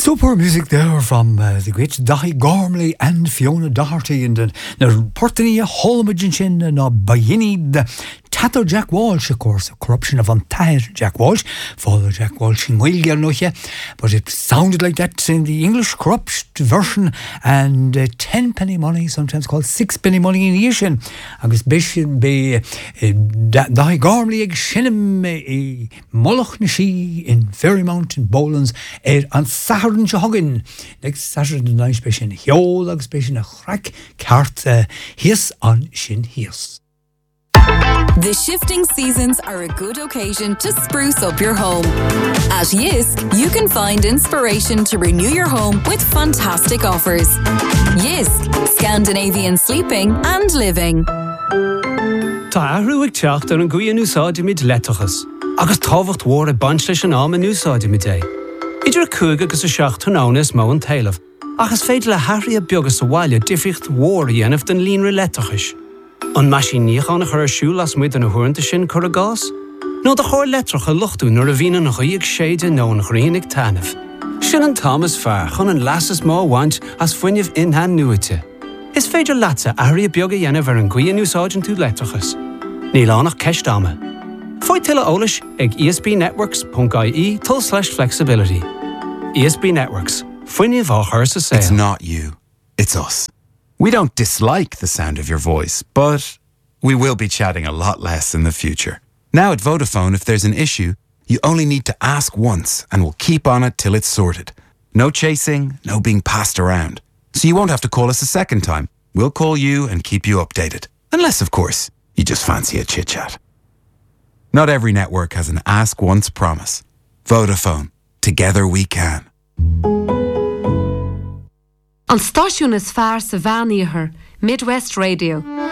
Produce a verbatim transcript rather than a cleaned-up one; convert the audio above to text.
Super music there from uh, the great Dahi Gormley and Fiona Doherty and the Portany Holmagin Shin and Bayini the Tato Jack Walsh, of course, a corruption of Antire Jack Walsh, Father Jack Walsh in William, but it sounded like that in the English corrupt version, and uh, ten penny money, sometimes called six penny money in Yishin. Agus Bishin be Dahi Gormley ag Shinnim Moloch Nishi in Ferrymount in Bowlands er an Saturday Joggin. Next Saturday night Bishin Hiol agus Bishin a crack cart hies on Shin hies. The shifting seasons are a good occasion to spruce up your home. At Yisk, you can find inspiration to renew your home with fantastic offers. Yisk, Scandinavian sleeping and living. Tá ahrúig teacht ar an gcuian úsáide mid leitachas, agus táhacht mhór a baint leis an am an úsáide mid é. Idir a cúig agus a seacht tónánas mó an talamh, agus féidir le hathraí a beagas a bhaile difricht mhór a dhéanamh den líonra leitachas. An maisí níochan a chur a siúil as muid an a thuairinta sin chur a gás? nó de chóir letrach a luchtú nuair a bhíonn an chuíoch séide nó an chraoinnig tanamh. Sin an Thomas fear chun an lasas má bhaint as fuinneamh inhan nuaite. Is féidir leatsa airí a beag a dhéanamh ar an gcuian úsáidin tú letrachas. Níl annach ceist ama. Fáid tuile eolais ag e s b networks dot i e tull slash flexibility. E S B Networks. Fuinneamh á chur sa saoil. It's not you. It's us. We don't dislike the sound of your voice, but we will be chatting a lot less in the future. Now at Vodafone, if there's an issue, you only need to ask once and we'll keep on it till it's sorted. No chasing, no being passed around. So you won't have to call us a second time. We'll call you and keep you updated. Unless, of course, you just fancy a chit-chat. Not every network has an ask once promise. Vodafone. Together we can. An stáisiún is fearr sa bhean iarthair, Midwest Radio.